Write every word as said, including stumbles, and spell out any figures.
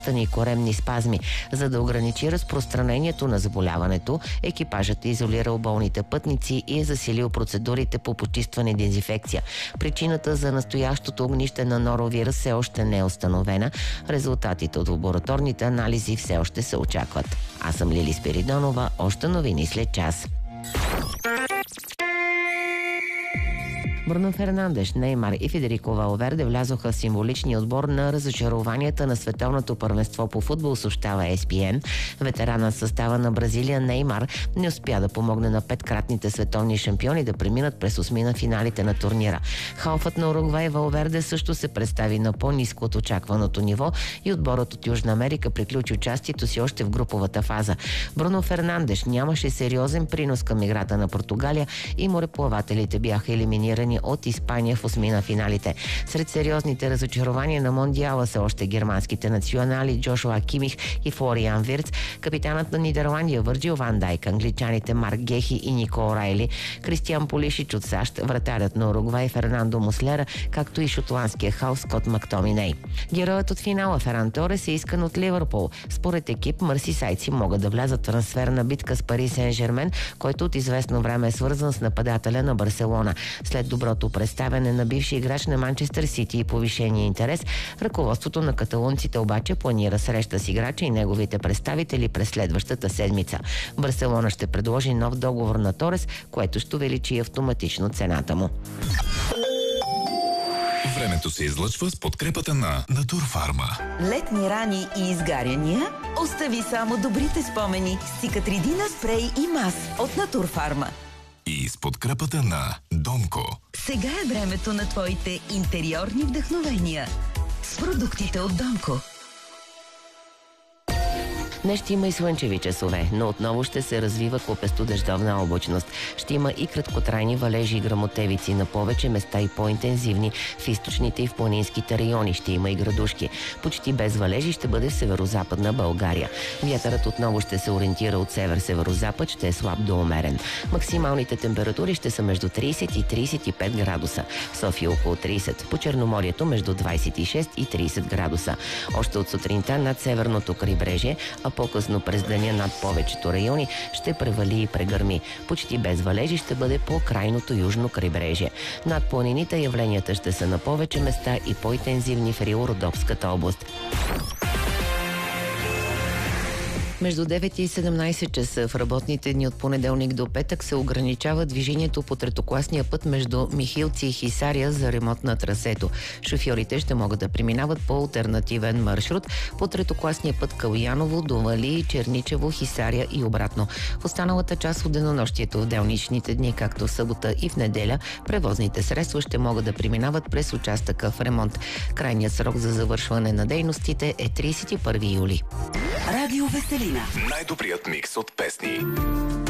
и коремни спазми. За да ограничи разпространението на заболяването, екипажът е изолирал болните пътници и е засилил процедурите по почистване и дезинфекция. Причината за настоящото огнище на норовирус все още не е установена. Резултатите от лабораторните анализи все още се очакват. Аз съм Лили Спиридонова. Още новини след час. Бруно Фернандеш, Неймар и Федерико Валверде влязоха в символичния отбор на разочарованията на световното първенство по футбол, съобщава Ес Пи Ен. Ветеранът състава на Бразилия Неймар не успя да помогне на петкратните световни шампиони да преминат през осмина финалите на турнира. Халфът на Уругвай Валверде също се представи на по-ниско от очакваното ниво и отборът от Южна Америка приключи участието си още в груповата фаза. Бруно Фернандеш нямаше сериозен принос към играта на Португалия и мореплавателите бяха елиминирани от Испания в осмина финалите. Сред сериозните разочарования на Мондиала са още германските национали Джошуа Кимих и Флориан Вирц, капитанът на Нидерландия Върджил Ван Дайк, англичаните Марк Гехи и Никол Райли, Кристиан Полишич от САЩ, вратарят на Уругвай Фернандо Муслера, както и шотландския халф Скот Мактоминей. Героят от финала Феран Торес е искан от Ливърпул. Според екип, мърсисайци могат да влязат в трансферна битка с Пари Сен-Жермен, който от известно време е свързан с нападателя на Барселона. След доброто представяне на бивши играч на Манчестър Сити и повишения интерес, ръководството на каталунците обаче планира среща с играча и неговите представители през следващата седмица. Барселона ще предложи нов договор на Торес, което ще увеличи автоматично цената му. Времето се излъчва с подкрепата на Натурфарма. Летни рани и изгаряния? Остави само добрите спомени с Цикатридина спрей и мас от Натурфарма. И с подкрепата на Донко. Сега е времето на твоите интериорни вдъхновения с продуктите от Донко. Днес ще има и слънчеви часове, но отново ще се развива клопесто-дъждовна облачност. Ще има и краткотрайни валежи и гръмотевици на повече места и по-интензивни в източните и в планинските райони. Ще има и градушки. Почти без валежи ще бъде в северо-западна България. Вятърът отново ще се ориентира от север-северо-запад, ще е слаб до умерен. Максималните температури ще са между трийсет и трийсет и пет градуса. В София около трийсет. По Черноморието между двайсет и шест и трийсет градуса. Още от сутринта над северното крайбрежие, а по-късно през деня над повечето райони ще превали и прегърми. Почти без валежи ще бъде по крайното южно крайбрежие. Над планините явленията ще са на повече места и по-интензивни в Рило-Родопската област. Между девет и седемнайсет часа в работните дни от понеделник до петък се ограничава движението по третокласния път между Михилци и Хисаря за ремонт на трасето. Шофьорите ще могат да преминават по алтернативен маршрут по третокласния път Калуяново до Вали, Черничево, Хисаря и обратно. В останалата част от денонощието в делничните дни, както в събота и в неделя, превозните средства ще могат да преминават през участъка в ремонт. Крайният срок за завършване на дейностите е трийсет и първи юли. Радио Веселина. Най-добрият микс от песни.